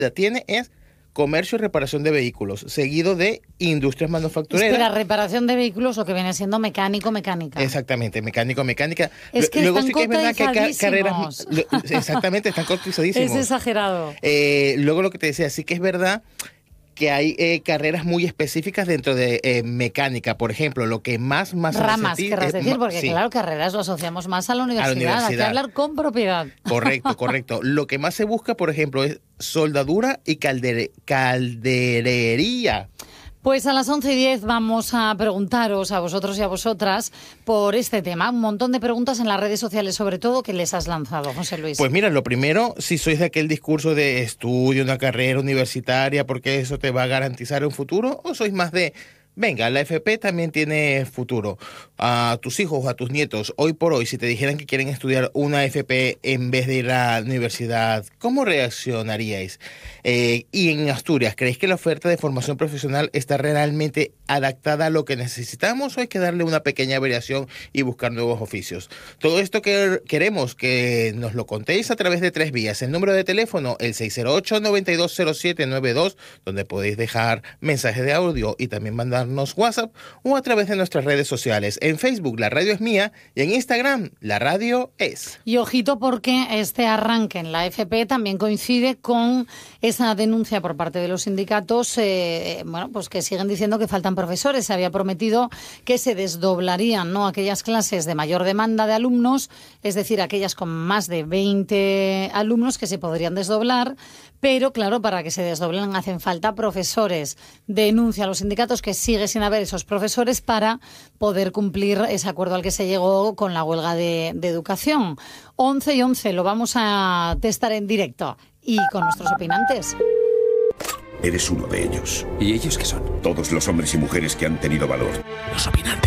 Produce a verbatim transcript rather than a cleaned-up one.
tiene es comercio y reparación de vehículos, seguido de industrias manufactureras. Espera, reparación de vehículos, lo que viene siendo mecánico, mecánica. Exactamente, mecánico, mecánica. Es que Luego están sí que es verdad que hay ca- carreras... cotizadísimos. lo- Exactamente, están cotizadísimos. Es exagerado. Eh, luego lo que te decía, sí que es verdad que hay eh, carreras muy específicas dentro de eh, mecánica. Por ejemplo, lo que más... más Ramas, necesita- querrás eh, decir, ma- porque sí. claro, carreras lo asociamos más a la universidad. Hay que universidad. hablar con propiedad. Correcto, correcto. Lo que más se busca, por ejemplo, es soldadura y caldere- calderería. Pues a las once y diez vamos a preguntaros a vosotros y a vosotras por este tema. Un montón de preguntas en las redes sociales, sobre todo, que les has lanzado, José Luis. Pues mira, lo primero, si sois de aquel discurso de estudio, una carrera universitaria, porque eso te va a garantizar un futuro, o sois más de, venga, la F P también tiene futuro. A tus hijos o a tus nietos, hoy por hoy, si te dijeran que quieren estudiar una F P en vez de ir a la universidad, ¿cómo reaccionaríais? Eh, y en Asturias, ¿creéis que la oferta de formación profesional está realmente adaptada a lo que necesitamos o hay que darle una pequeña variación y buscar nuevos oficios? Todo esto que queremos que nos lo contéis a través de tres vías. El número de teléfono, el seis cero ocho, nueve dos cero siete nueve dos, donde podéis dejar mensajes de audio y también mandarnos WhatsApp, o a través de nuestras redes sociales. En Facebook, La Radio Es Mía, y en Instagram, La Radio Es. Y ojito, porque este arranque en la F P también coincide con esa denuncia por parte de los sindicatos, eh, bueno, pues que siguen diciendo que faltan profesores. Se había prometido que se desdoblarían, ¿no?, aquellas clases de mayor demanda de alumnos, es decir, aquellas con más de veinte alumnos que se podrían desdoblar, pero claro, para que se desdoblen hacen falta profesores. Denuncia a los sindicatos que sigue sin haber esos profesores para poder cumplir ese acuerdo al que se llegó con la huelga de, de educación. once y once, lo vamos a testar en directo y con nuestros opinantes. Eres uno de ellos. ¿Y ellos qué son? Todos los hombres y mujeres que han tenido valor. Los opinantes.